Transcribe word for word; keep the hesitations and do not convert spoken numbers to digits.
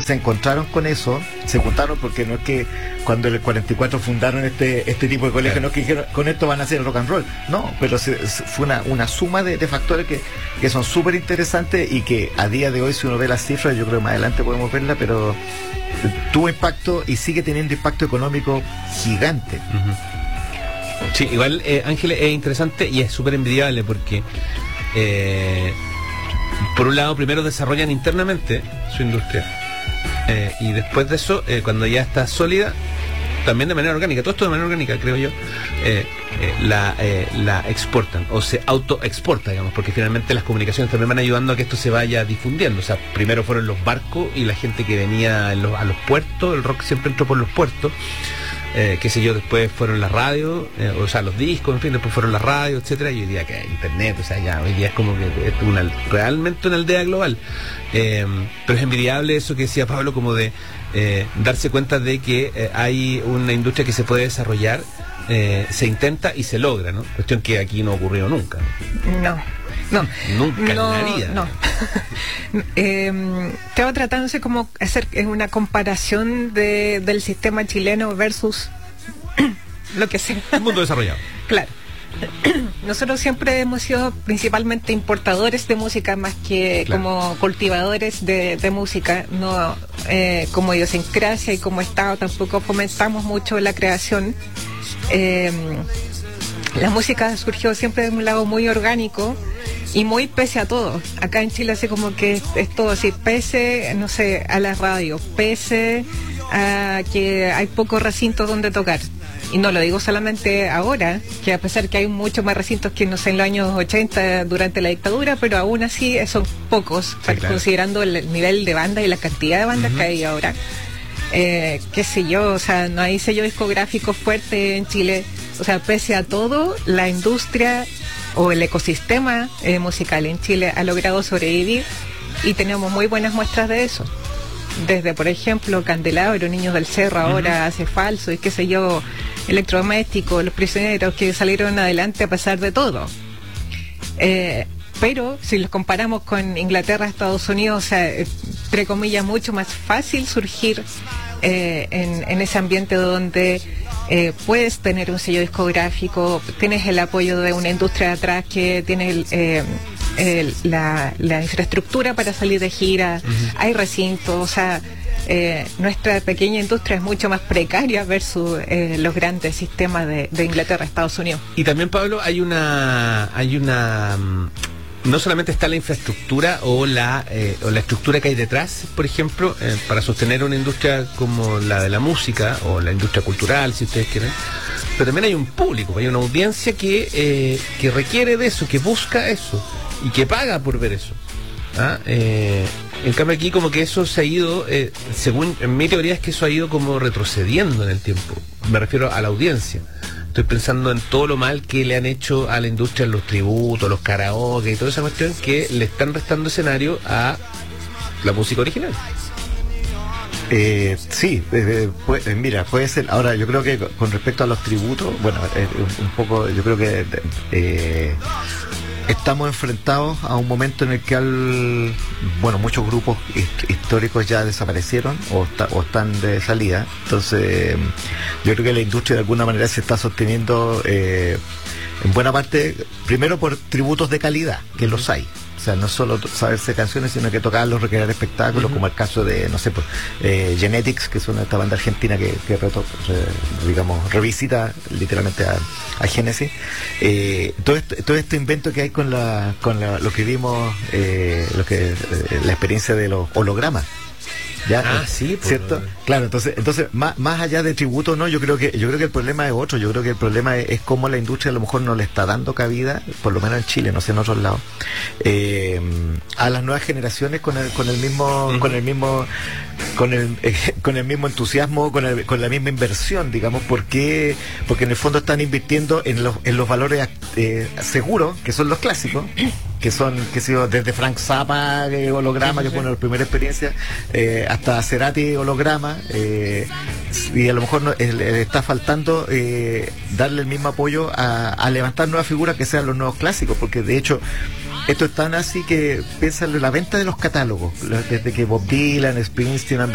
se encontraron con eso, se juntaron, porque no es que cuando en el cuarenta y cuatro fundaron este este tipo de colegios, no es que dijeron, con esto van a hacer rock and roll, no, pero se, se, fue una, una suma de, de factores que, que son súper interesantes y que a día de hoy, si uno ve las cifras, yo creo que más adelante podemos verla, pero tuvo impacto y sigue teniendo impacto económico gigante. Uh-huh. Sí, igual, eh, Ángel, es interesante y es súper envidiable porque eh, por un lado, primero desarrollan internamente su industria eh, y después de eso, eh, cuando ya está sólida, también de manera orgánica, todo esto de manera orgánica, creo yo, eh, eh, la, eh, la exportan o se autoexporta, digamos, porque finalmente las comunicaciones también van ayudando a que esto se vaya difundiendo. O sea, primero fueron los barcos y la gente que venía en los, a los puertos, el rock siempre entró por los puertos. Eh, qué sé yo, después fueron las radios, eh, o sea, los discos, en fin, después fueron las radios, etcétera, y hoy día que internet, o sea, ya hoy día es como que es una, realmente una aldea global. Eh, pero es envidiable eso que decía Pablo, como de eh, darse cuenta de que eh, hay una industria que se puede desarrollar, eh, se intenta y se logra, ¿no? Cuestión que aquí no ocurrió nunca. No. No, nunca no, en la vida. No. eh, estaba tratándose como hacer una comparación de, del sistema chileno versus lo que sea. El mundo desarrollado. Claro. Nosotros siempre hemos sido principalmente importadores de música más que claro. como cultivadores de, de música. No, eh, como idiosincrasia y como Estado tampoco fomentamos mucho la creación. Eh, la música surgió siempre de un lado muy orgánico y muy pese a todo. Acá en Chile así como que es, es todo así, pese, no sé, a la radio, pese a que hay pocos recintos donde tocar. Y no lo digo solamente ahora, que a pesar que hay muchos más recintos que no sé en los años ochenta durante la dictadura, pero aún así son pocos, sí, claro. considerando el nivel de bandas y la cantidad de bandas uh-huh. que hay ahora. Eh, qué sé yo, o sea, no hay sello discográfico fuerte en Chile. O sea, pese a todo, la industria o el ecosistema eh, musical en Chile ha logrado sobrevivir y tenemos muy buenas muestras de eso. Desde, por ejemplo, Candelabro, Niños del Cerro, ahora uh-huh. Hace Falso, y qué sé yo, Electrodomésticos, Los Prisioneros, que salieron adelante a pesar de todo. Eh, pero si los comparamos con Inglaterra, Estados Unidos, o sea, entre comillas, mucho más fácil surgir eh, en, en ese ambiente donde eh, puedes tener un sello discográfico, tienes el apoyo de una industria atrás que tiene el, eh, el, la, la infraestructura para salir de gira, uh-huh. hay recintos, o sea, eh, nuestra pequeña industria es mucho más precaria versus eh, los grandes sistemas de, de Inglaterra, Estados Unidos. Y también, Pablo, hay una hay una no solamente está la infraestructura o la eh, o la estructura que hay detrás, por ejemplo, eh, para sostener una industria como la de la música o la industria cultural, si ustedes quieren, pero también hay un público, hay una audiencia que eh, que requiere de eso, que busca eso y que paga por ver eso. ¿Ah? Eh, en cambio aquí como que eso se ha ido, eh, según en mi teoría es que eso ha ido como retrocediendo en el tiempo. Me refiero a la audiencia. Estoy pensando en todo lo mal que le han hecho a la industria, los tributos, los karaoke y toda esa cuestión, que le están restando escenario a la música original. Eh, sí, eh, pues, mira, puede ser. Ahora, yo creo que con respecto a los tributos, bueno, eh, un poco, yo creo que eh, estamos enfrentados a un momento en el que al, bueno, muchos grupos históricos ya desaparecieron o, está, o están de salida. Entonces yo creo que la industria de alguna manera se está sosteniendo eh, en buena parte, primero por tributos de calidad, que los hay. O sea, no solo saberse canciones, sino que tocarlos, recrear espectáculos, uh-huh. como el caso de, no sé, pues, eh, Genetics, que es una esta banda argentina que, que reto, re, digamos, revisita literalmente a, a Genesis. Eh, todo, este, todo este invento que hay con la, con la, lo que vimos, eh, lo que, eh, la experiencia de los hologramas. ¿Ya? Ah, sí, pues, ¿cierto? Claro, entonces, entonces más, más allá de tributo, no, yo creo que, yo creo que el problema es otro, yo creo que el problema es, es cómo la industria a lo mejor no le está dando cabida, por lo menos en Chile, no sé en otros lados, eh, a las nuevas generaciones con el, con el mismo, uh-huh. con el mismo, con el, eh, con el mismo entusiasmo, con el, con la misma inversión, digamos, porque, porque en el fondo están invirtiendo en los, en los valores eh, seguros, que son los clásicos, que son, que sé yo, desde Frank Zappa, eh, holograma, sí, sí, que fue una de las primeras experiencias, eh, hasta Cerati holograma, eh, y a lo mejor no, eh, le está faltando eh, darle el mismo apoyo a, a levantar nuevas figuras que sean los nuevos clásicos, porque de hecho esto es tan así que piensan en la venta de los catálogos, desde que Bob Dylan, Springsteen han